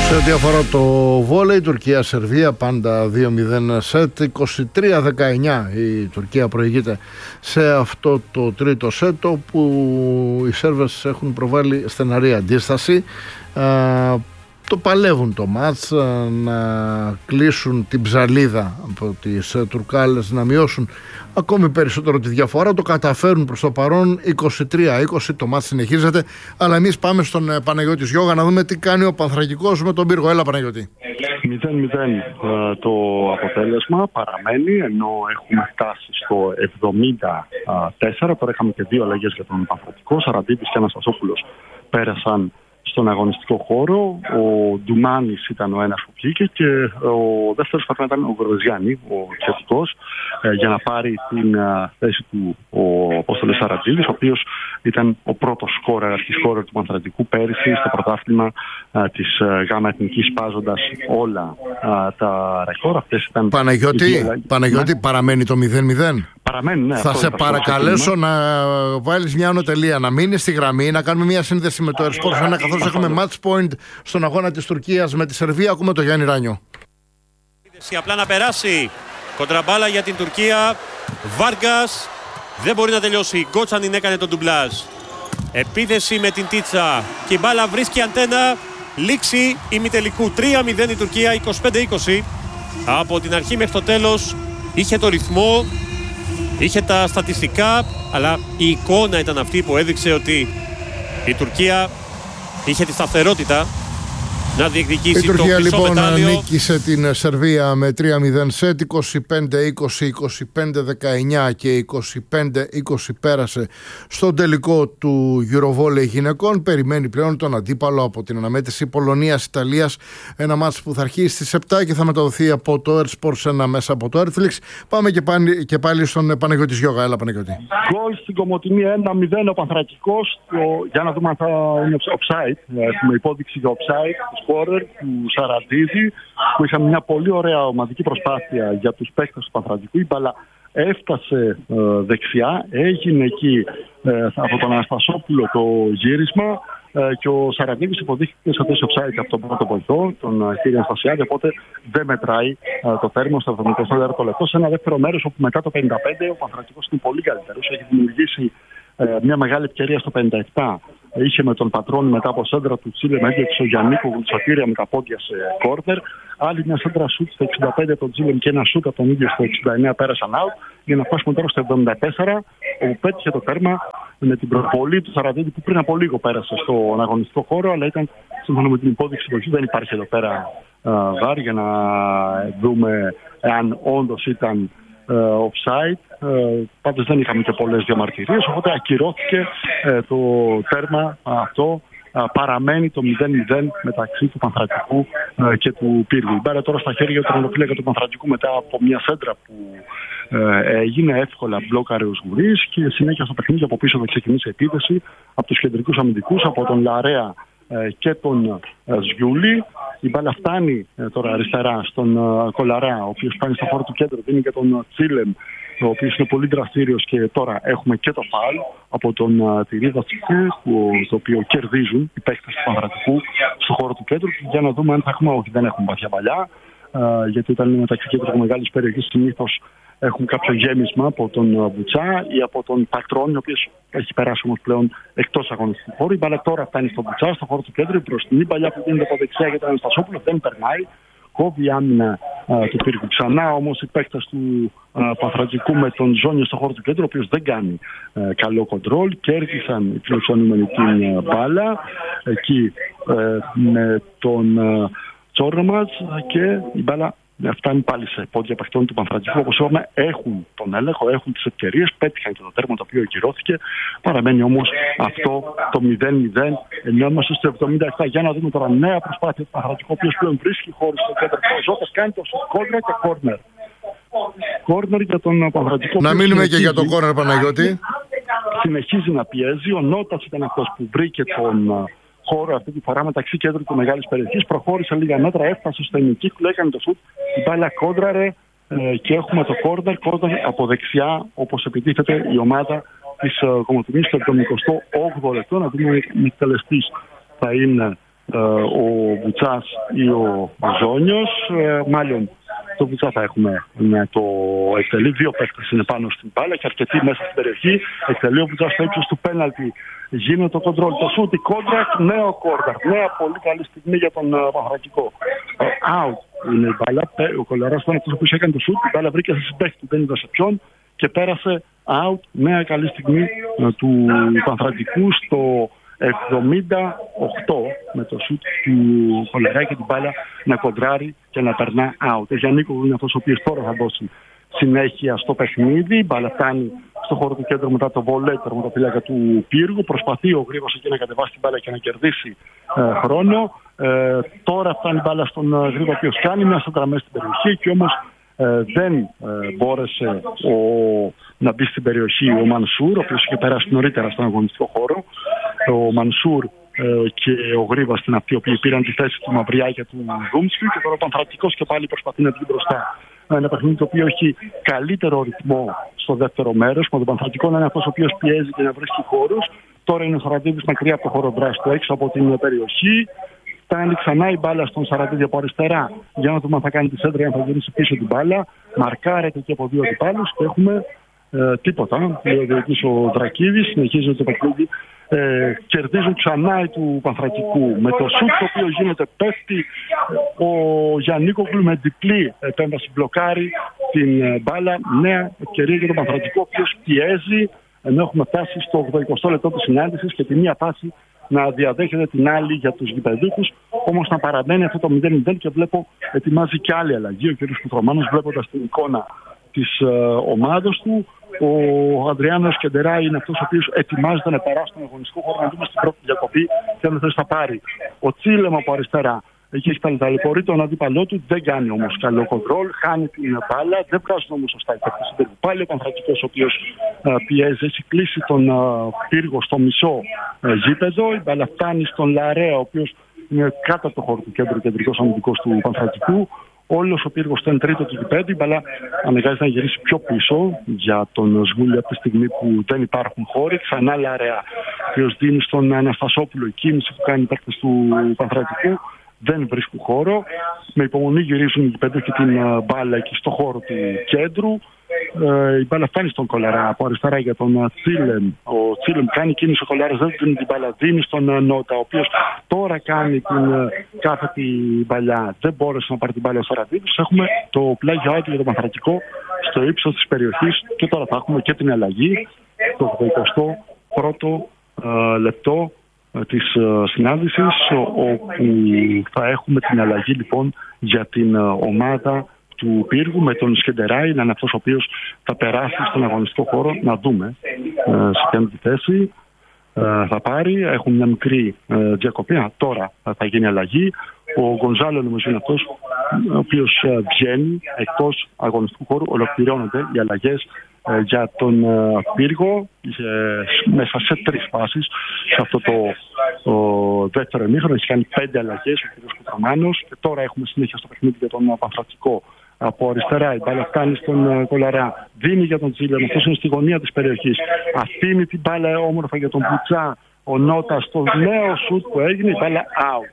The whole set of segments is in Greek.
Σε ό,τι αφορά το βόλεϊ, Τουρκία-Σερβία πάντα 2-0 σετ, 23-19 η Τουρκία προηγείται σε αυτό το τρίτο σετ, όπου οι Σέρβες έχουν προβάλει στεναρή αντίσταση. Το παλεύουν το μάτς να κλείσουν την ψαλίδα από τις Τουρκάλες, να μειώσουν ακόμη περισσότερο τη διαφορά. Το καταφέρουν προς το παρόν 23-20, το μάτς συνεχίζεται. Αλλά εμείς πάμε στον Παναγιώτη Γιώγα να δούμε τι κάνει ο Πανθρακικός με τον Πύργο. Έλα Παναγιώτη. 0-0 το αποτέλεσμα παραμένει, ενώ έχουμε φτάσει στο 74. Τώρα είχαμε και δύο αλλαγές για τον Πανθρακικό. Σαραντίδης και Αναστασόπουλος πέρασαν στον αγωνιστικό χώρο. Ο Ντουμάνης ήταν ο ένας που βγήκε και ο δεύτερος θα ήταν ο Βερβεζιάννη, ο Τσεφικός, για να πάρει την θέση του ο Απόστολος Σαραντζίδης, ο οποίος ήταν ο πρώτος σκόρερ, αρχής σκόρερ του Πανθρακικού πέρυσι στο πρωτάθλημα της ΓΑΜΑ Εθνικής, σπάζοντας όλα τα ρεκόρ. Αυτές ήταν Παναγιώτη, παραμένει το 0-0. Παραμένει, ναι. Θα σε παρακαλέσω να βάλεις μια ανωτελεία, να μείνεις στη γραμμή, να κάνουμε μια σύνδεση με το Airsport 1, καθώς έχουμε match point στον αγώνα της Τουρκίας με τη Σερβία. Ακούμε το Γιάννη Ράνιο. Απλά να περάσει κοντραμπάλα για την Τουρκία. Βάργκας δεν μπορεί να τελειώσει. Γκότσανιν έκανε τον ντουμπλάζ. Επίθεση με την Τίτσα και η μπάλα βρίσκει αντένα. Λήξη ημιτελικού. 3-0 η Τουρκία, 25-20. Από την αρχή μέχρι το τέλος είχε το ρυθμό, είχε τα στατιστικά, αλλά η εικόνα ήταν αυτή που έδειξε ότι η Τουρκία είχε τη σταθερότητα να διεκδικήσει το χρυσό λοιπόν μετάλλιο. Νίκησε την Σερβία με 3-0 σετ, 25-20, 25-19 και 25-20 πέρασε στον τελικό του Eurovolley γυναικών. Περιμένει πλέον τον αντίπαλο από την αναμέτρηση Πολωνίας-Ιταλίας, ένα μάτς που θα αρχίσει στις 7 και θα μεταδοθεί από το Airsports 1 μέσα από το Airflix. Πάμε και πάλι στον Παναγιώτη Γιώγα. Έλα Παναγιώτη. Γκολ στην Κομοτηνή 1-0 ο Πανθρακικός. Για να δούμε αν θα είναι offside. Έχουμε υπόδειξη για offside σκόρερ του Σαραντίδη, που είχαμε μια πολύ ωραία ομαδική προσπάθεια για τους παίκτες του Πανθρακικού. Η μπάλα έφτασε δεξιά, έγινε εκεί από τον Αναστασόπουλο το γύρισμα και ο Σαραντίδης υποδείχθηκε σε θέση offside από τον πρώτο βοηθό, τον κύριο Αναστασιάδη, οπότε δεν μετράει το τέρμα στο 74ο λεπτό. Σε ένα δεύτερο μέρος όπου μετά το 55 ο Πανθρακικός είναι πολύ καλύτερος, έχει δημιουργήσει μια μεγάλη ευκαιρία στο 57. Είχε με τον Πατρόνι μετά από σέντρα του Τσίλεμ, έδιωξε ο Γιαννίκο Γουλτσακύρια με τα πόδια σε κόρνερ. Άλλη μια σέντρα σούτ στο 65 τον Τσίλεμ και ένα σούτ από τον ίδιο στο 69 πέρασαν out. Για να φτάσουμε τώρα στο 74, όπου πέτυχε το τέρμα με την προβολή του Σαραντίδη, που πριν από λίγο πέρασε στον αγωνιστικό χώρο, αλλά ήταν σύμφωνα με την υπόδειξη του. Δεν υπάρχει εδώ πέρα βάρ για να δούμε αν όντως ήταν offside. Πάντως δεν είχαμε και πολλές διαμαρτυρίες, οπότε ακυρώθηκε το τέρμα αυτό. Παραμένει το 0-0 μεταξύ του Πανθρακικού και του Πύργου. Η μπάλα τώρα στα χέρια του τερματοφύλακα του Πανθρακικού μετά από μια σέντρα που έγινε, εύκολα μπλόκαρε ο Σγουρής και συνέχεια στο παιχνίδι από πίσω θα ξεκινήσει επίθεση από τους κεντρικούς αμυντικούς, από τον Λαρέα και τον Σγιούλη. Η μπάλα φτάνει τώρα αριστερά στον Κολαρά, ο οποίος φτάνει στο χώρο του κέντρου, δίνει και τον Τσίλεμ, ο οποίος είναι πολύ δραστήριος, και τώρα έχουμε και το φάουλ από τον Τυρίδα Τσικέ, το οποίο κερδίζουν οι παίκτες του Πανθρακικού στο χώρο του κέντρου. Για να δούμε αν θα έχουμε, όχι δεν έχουμε βαθιά παλιά, γιατί όταν είναι μεταξύ κέντρου και μεγάλης περιοχής συνήθως έχουν κάποιο γέμισμα από τον Μπουτσά ή από τον Πατρόνι, ο οποίος έχει περάσει όμως πλέον εκτός αγωνιστικού χώρου. Η μπάλα τώρα φτάνει στον Μπουτσά, στο χώρο του κέντρου, μπροστινή παλιά που δίνεται από δεξιά για τον Αναστασόπουλο, δεν περνάει. Κόβει η άμυνα του Πύργου. Ξανά όμως οι παίκτες του Πανθρακικού με τον Ζόνιο στο χώρο του κέντρου, ο οποίος δεν κάνει καλό κοντρόλ. Κέρδισαν οι φιλοξενούμενοι την μπάλα εκεί με τον Τσόρνομας και η μπάλα φτάνει πάλι σε πόδια παιχτών του Πανθρακικού. Όπως είπαμε, έχουν τον έλεγχο, έχουν τις ευκαιρίες, πέτυχαν και το τέρμα το οποίο ακυρώθηκε. Παραμένει όμως αυτό το 0-0, ενώ είμαστε στο 77. Για να δούμε τώρα νέα προσπάθεια του Πανθρακικού, ο οποίος πλέον βρίσκει χώρο στο κέντρο. Ο Ζώτας κάνει το κόρνερ και κόρνερ. Κόρνερ για τον Πανθρακικό. Να μείνουμε και για τον κόρνερ, Παναγιώτη. Συνεχίζει να πιέζει. Ο Νότας ήταν αυτός που βρήκε τον χώρο αυτή τη φορά μεταξύ κέντρου και μεγάλης περιοχής. Προχώρησε λίγα μέτρα, έφτασε στο ημικύκλο, έκανε το σουτ. Η μπάλα κόντραρε και έχουμε το κόρνερ από δεξιά, όπως επιτίθεται η ομάδα της Κομοτηνής στο 78ο λεπτό. Να δούμε, ο εκτελεστής θα είναι ο Βουτσάς ή ο Ζόνιος. Μάλλον το Βουτσά θα έχουμε με το εκτελεί. 2 παίκτες είναι πάνω στην μπάλα και αρκετοί μέσα στην περιοχή. Εκτελεί ο Βουτσάς στο ύψος του πέναλτι. Γίνεται το κοντρόλ. Το σούτ, η κόντρα, νέο κόρνερ. Νέα πολύ καλή στιγμή για τον Παναθηναϊκό. Out είναι η μπάλα. Ο Κολαράς ήταν αυτός που έκανε το σούτ. Η μπάλα βρήκε σε συμπαίχτη, δεν είδα σε ποιον και πέρασε out. Νέα καλή στιγμή του Παναθηναϊκού στο 78 με το σούτ του Κολαρά και την μπάλα να κοντράρει και να περνά out. Ο Γιαννίκο είναι αυτός ο οποίος τώρα θα δώσει συνέχεια στο παιχνίδι. Η μπάλα φτάνει στο χώρο του κέντρου μετά το βολέ τερματοφύλακα του Πύργου. Προσπαθεί ο Γρήγορος εκεί να κατεβάσει την μπάλα και να κερδίσει χρόνο. Τώρα φτάνει η μπάλα στον Γρήγορο, ο οποίος κάνει μια σέντρα στην περιοχή και όμως δεν μπόρεσε να μπει στην περιοχή ο Μανσούρ, ο οποίος είχε περάσει νωρίτερα στον αγωνιστικό χώρο. Ο Μανσούρ και ο Γρήβας στην αυτή, οι οποίοι πήραν τη θέση του Μαυριά και του Δούμσκιου, και τώρα ο Πανθρατικός και πάλι προσπαθεί να βγει μπροστά. Ένα παιχνίδι το οποίο έχει καλύτερο ρυθμό στο δεύτερο μέρος, με τον Πανθρατικό να είναι αυτός ο οποίος πιέζει και να βρίσκει χώρους. Τώρα είναι ο Σαραντίδης μακριά από το χώρο δράση του, έξω από την περιοχή. Φτάνει ξανά η μπάλα στον Σαραντίδη από αριστερά για να δούμε αν θα κάνει τη σέντρα ή αν θα γυρίσει πίσω την μπάλα. Μαρκάρεται και από 2 αντιπάλους και έχουμε τίποτα. Ο Δρακίδης συνεχίζει το παιχνίδι. Κερδίζουν ξανά οι του Πανθρακικού με το σουτ το οποίο γίνεται, πέφτει ο Γιαννίκογλου με διπλή επέμβαση, μπλοκάρει την μπάλα. Νέα ευκαιρία για τον Πανθρακικό, ο οποίος πιέζει, ενώ έχουμε φτάσει στο 80 λεπτό της συνάντησης και τη μία φάση να διαδέχεται την άλλη για τους γηπεδούχους, όμως να παραμένει αυτό το 0-0 και βλέπω ετοιμάζει και άλλη αλλαγή. Ο κ. Κουτρομάνος, βλέποντας την εικόνα της ομάδος του, ο Ανδριάνος Κεντεράη είναι αυτός ο οποίος ετοιμάζεται να περάσει τον αγωνιστικό χώρο, να δούμε στην πρώτη διακοπή και αν δεν θα πάρει. Ο Τσίλεμα από αριστερά εκεί ταλαιπωρεί τον αντίπαλό του, δεν κάνει όμως καλό κοντρόλ, χάνει την μπάλα, δεν βγάζουν όμως σωστά οι παίκτες. Πάλι ο Πανθρακικός, ο οποίος πιέζει, έχει κλείσει τον Πύργο στο μισό γήπεδο. Η μπάλα φτάνει στον Λαρέα, ο οποίος είναι κάτω από το χώρο του κέντρου, κεντρικός αμυντικός του Πανθρακικού. Όλος ο Πύργος ήταν τρίτο του γηπέδου. Η μπάλα αναγκάζεται να γυρίσει πιο πίσω για τον Σγούλη από τη στιγμή που δεν υπάρχουν χώροι. Ξανά Λαρέα, ο οποίος δίνει στον Αναστασόπουλο, η κίνηση που κάνει οι παίκτες του Πανθρακικού. Δεν βρίσκουν χώρο. Με υπομονή γυρίζουν οι γηπέδου και την μπάλα εκεί στο χώρο του κέντρου. Η μπάλα φτάνει στον Κολαρά από αριστερά για τον Τσίλεμ. Ο Τσίλεμ κάνει κίνηση, ο Κολαράς δεν δίνει την μπάλα, δίνει στον Νότα, ο οποίος τώρα κάνει την κάθετη μπαλιά. Δεν μπόρεσε να πάρει την μπάλα ο Σαραντίδης. Έχουμε το πλάγιο άδειο για τον Πανθρακικό στο ύψος της περιοχής και τώρα θα έχουμε και την αλλαγή το 21ο λεπτό της συνάντησης, όπου θα έχουμε την αλλαγή λοιπόν για την ομάδα του Πύργου με τον Σκεντεράη να είναι αυτός ο οποίος θα περάσει στον αγωνιστικό χώρο. Να δούμε σε ποια τη θέση θα πάρει. Έχουν μια μικρή διακοπή. Τώρα θα γίνει αλλαγή. Ο Γκονζάλο νομίζω είναι αυτός ο οποίος βγαίνει εκτός αγωνιστικού χώρου. Ολοκληρώνονται οι αλλαγές για τον Πύργο μέσα σε 3 φάσεις σε αυτό το δεύτερο ημίχρονο. Έχει κάνει 5 αλλαγές ο κ. Κουτρομάνος και τώρα έχουμε συνέχεια στο παιχνίδι για τον Πανθρακικό. Από αριστερά η μπάλα φτάνει στον Κολαρά, δίνει για τον Τσίλεμ, αυτός είναι στη γωνία της περιοχής, αφήνει την μπάλα όμορφα για τον Μπουτσά. Ο Νότα στο νέο σουτ που έγινε, η μπάλα out.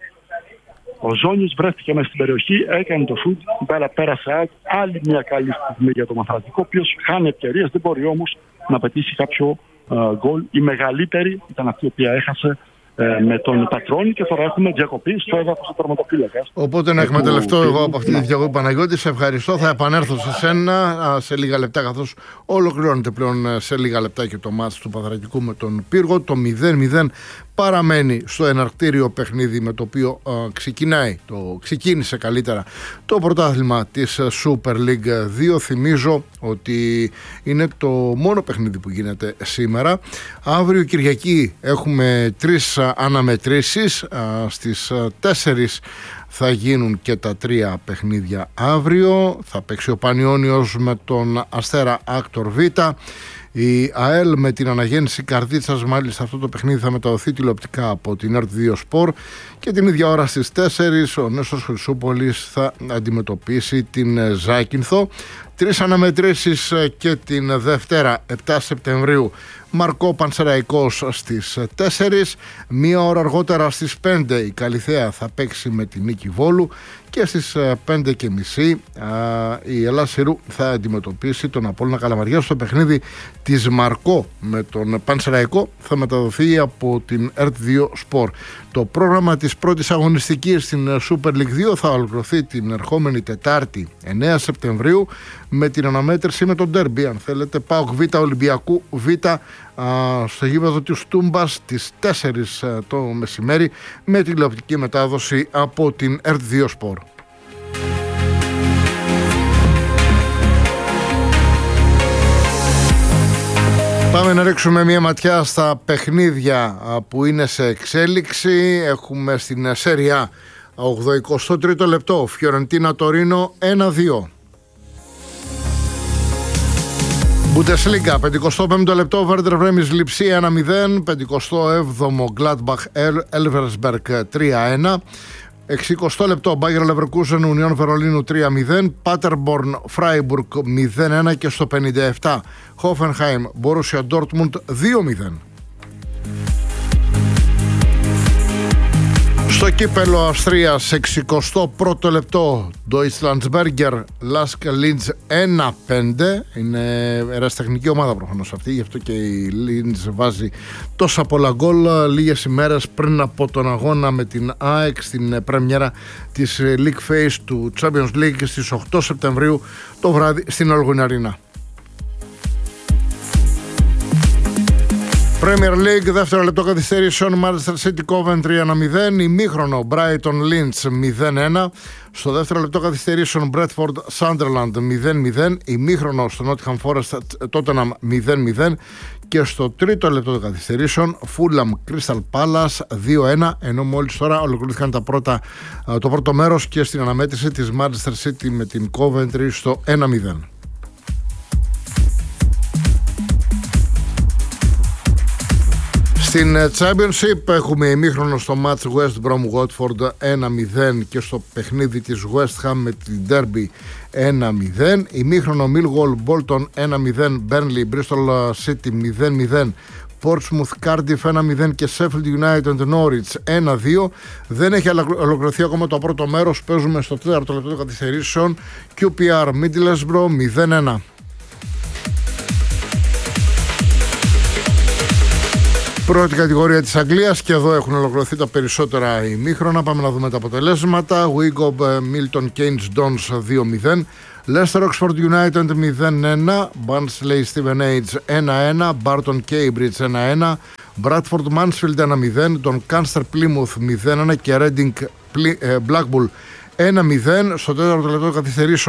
Ο Ζόνιος βρέθηκε μέσα στην περιοχή, έκανε το σουτ, η μπάλα πέρασε out. Άλλη μια καλή στιγμή για τον Πανθρακικό, ο οποίος χάνει ευκαιρίες, δεν μπορεί όμως να πετύχει κάποιο γκολ. Η μεγαλύτερη ήταν αυτή η οποία έχασε με τον Πατρώνη και τώρα έχουμε διακοπή στο έδαφος του τερματοφύλακας. Οπότε να εκμεταλλευτώ εγώ από αυτή τη διακοπή, Παναγιώτη. Σε ευχαριστώ. Θα επανέλθω σε σένα σε λίγα λεπτά, καθώς ολοκληρώνεται πλέον σε λίγα λεπτά και το μάτς του Πανθρακικού με τον Πύργο. Το 0-0 παραμένει στο εναρκτήριο παιχνίδι με το οποίο ξεκίνησε καλύτερα το πρωτάθλημα της Super League 2. Θυμίζω ότι είναι το μόνο παιχνίδι που γίνεται σήμερα. Αύριο Κυριακή έχουμε 3 αναμετρήσεις. Στις 4 θα γίνουν και τα 3 παιχνίδια αύριο. Θα παίξει ο Πανιώνιος με τον Αστέρα Άκτορ Β. Η ΑΕΛ με την Αναγέννηση Καρδίτσας, μάλιστα αυτό το παιχνίδι θα μεταδοθεί τηλεοπτικά από την ΕΡΤ2 Sport και την ίδια ώρα στις 4 ο Νέστος Χρυσούπολης θα αντιμετωπίσει την Ζάκυνθο. Τρεις αναμετρήσεις και την Δευτέρα 7 Σεπτεμβρίου. Μαρκό Πανσεραϊκός στις 4. Μία ώρα αργότερα στις 5 η Καλιθέα θα παίξει με την Νίκη Βόλου και στις 5:30 η Ελλάς Ιρού θα αντιμετωπίσει τον Απόλλωνα Καλαμαριά. Στο παιχνίδι της Μαρκό με τον Πανσεραϊκό θα μεταδοθεί από την ΕΡΤ2 Sport. Το πρόγραμμα της πρώτης αγωνιστικής στην Super League 2 θα ολοκληρωθεί την ερχόμενη Τετάρτη 9 Σεπτεμβρίου με την αναμέτρηση με τον ντέρμπι, αν θέλετε, ΠΑΟΚ Β Ολυμπιακού Β στο γήπεδο της Τούμπας στις 4 το μεσημέρι με τηλεοπτική μετάδοση από την ΕΡΤ2 Sport. Πάμε να ρίξουμε μια ματιά στα παιχνίδια που είναι σε εξέλιξη. Έχουμε στην Serie A 83ο λεπτό Φιωρεντίνα Τωρίνο 1-2. Bundesliga 55ο λεπτό Werder Bremen Λιψία 1-0. 57ο Gladbach Elversberg 3-1. 60 λεπτό Bayer Leverkusen Union Βερολίνου 3-0. Paderborn Freiburg 0-1 και στο 57 Hoffenheim Borussia Dortmund 2-0. Στο κύπελο Αυστρίας 61ο λεπτό Deutschlandsberger Lask Linz 1-5. Είναι ερασιτεχνική ομάδα προφανώς αυτή, γι' αυτό και η Linz βάζει τόσα πολλά γκολ λίγες ημέρες πριν από τον αγώνα με την ΑΕΚ στην πρεμιέρα της League Phase του Champions League στις 8 Σεπτεμβρίου το βράδυ στην Olgun Arena. Premier League, δεύτερο λεπτό καθυστερήσεων Manchester City Coventry 1-0, ημίχρονο Brighton Leeds 0-1, στο δεύτερο λεπτό καθυστερήσεων Bradford Sunderland 0-0, ημίχρονο στο Nottingham Forest Tottenham 0-0 και στο τρίτο λεπτό καθυστερήσεων Fulham Crystal Palace 2-1, ενώ μόλις τώρα ολοκληρώθηκαν το πρώτο μέρος και στην αναμέτρηση της Manchester City με την Coventry στο 1-0. Στην Championship έχουμε ημίχρονο στο match West Brom Watford 1-0 και στο παιχνίδι της West Ham με την Derby 1-0. Ημίχρονο Millwall Bolton 1-0, Burnley Bristol City 0-0, Portsmouth Cardiff 1-0 και Sheffield United Norwich 1-2. Δεν έχει ολοκληρωθεί ακόμα το πρώτο μέρος, παίζουμε στο τέταρτο λεπτό των καθυστερήσεων QPR Middlesbrough 0-1. Πρώτη κατηγορία της Αγγλίας και εδώ έχουν ολοκληρωθεί τα περισσότερα ημίχρονα. Πάμε να δούμε τα αποτελέσματα. Wigan Milton Keynes Dons 2-0, Leicester Oxford United 0-1, Barnsley Stevenage 1-1, Barton Cambridge 1-1, Bradford Mansfield 1-0, Doncaster Plymouth 0-1 και Reading Blackpool 1-0. Στο τέταρτο λεπτό καθυστερήσεων